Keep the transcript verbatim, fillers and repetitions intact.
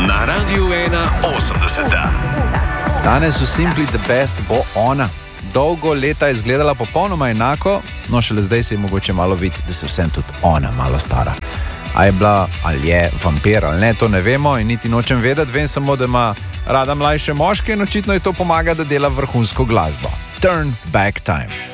Na Radiu ena osemdeset. Danes v Simply the Best bo ona. Dolgo leta je izgledala popolnoma enako, no šele zdaj se je mogoče malo videti, da se vsem tudi ona malo stara. A je bila ali je vampir ali ne, to ne vemo in niti nočem vedeti, vem samo, da ima rada mlajše moške in očitno je to pomaga, da dela vrhunsko glasbo. Turn Back Time.